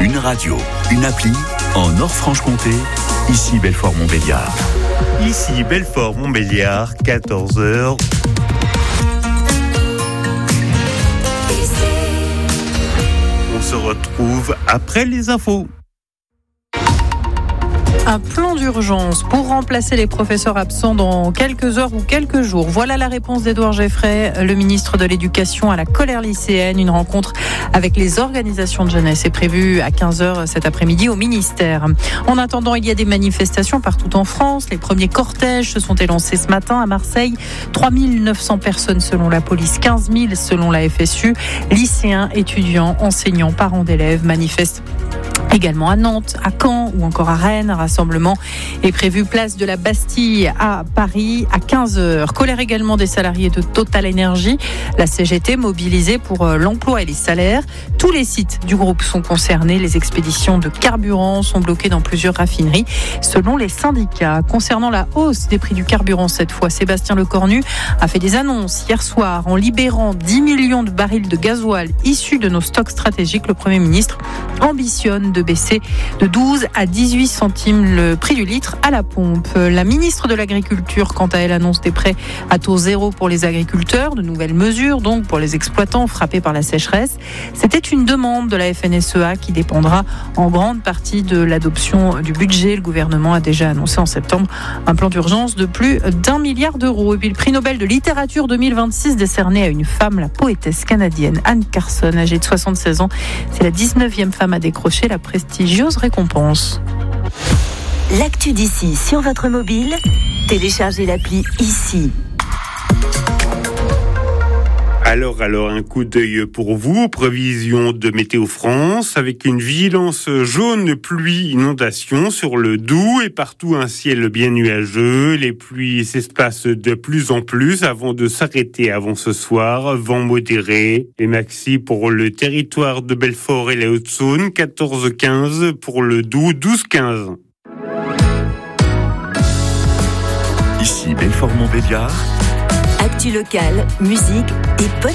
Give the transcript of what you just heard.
Une radio, une appli, en Nord-Franche-Comté, ici Belfort-Montbéliard. Ici Belfort-Montbéliard, 14h. On se retrouve après les infos. Un plan d'urgence pour remplacer les professeurs absents dans quelques heures ou quelques jours. Voilà la réponse d'Édouard Geffray, le ministre de l'Éducation, à la colère lycéenne. Une rencontre avec les organisations de jeunesse est prévue à 15h cet après-midi au ministère. En attendant, il y a des manifestations partout en France. Les premiers cortèges se sont élancés ce matin à Marseille. 3 900 personnes selon la police, 15 000 selon la FSU. Lycéens, étudiants, enseignants, parents d'élèves manifestent également à Nantes, à Caen ou encore à Rennes. Un rassemblement est prévu place de la Bastille à Paris à 15h. Colère également des salariés de Total Énergie. La CGT mobilisée pour l'emploi et les salaires. Tous les sites du groupe sont concernés. Les expéditions de carburant sont bloquées dans plusieurs raffineries selon les syndicats. Concernant la hausse des prix du carburant cette fois, Sébastien Lecornu a fait des annonces hier soir en libérant 10 millions de barils de gasoil issus de nos stocks stratégiques. Le Premier ministre ambitionne de baisser de 12 à 18 centimes le prix du litre à la pompe. La ministre de l'Agriculture, quant à elle, annonce des prêts à taux zéro pour les agriculteurs, de nouvelles mesures donc pour les exploitants frappés par la sécheresse. C'était une demande de la FNSEA qui dépendra en grande partie de l'adoption du budget. Le gouvernement a déjà annoncé en septembre un plan d'urgence de plus d'1 milliard d'euros. Et puis le prix Nobel de littérature 2026 décerné à une femme, la poétesse canadienne Anne Carson, âgée de 76 ans. C'est la 19e femme à décrocher la prestigieuse récompense. L'actu d'ici sur votre mobile, téléchargez l'appli ici. Alors, un coup d'œil pour vous, prévision de Météo France, avec une vigilance jaune pluie inondation sur le Doubs et partout un ciel bien nuageux. Les pluies s'espacent de plus en plus avant de s'arrêter avant ce soir. Vent modéré. Les maxi pour le territoire de Belfort et la Haute-Saône, 14-15 pour le Doubs, 12-15. Ici Belfort-Montbéliard. Actu locale, musique et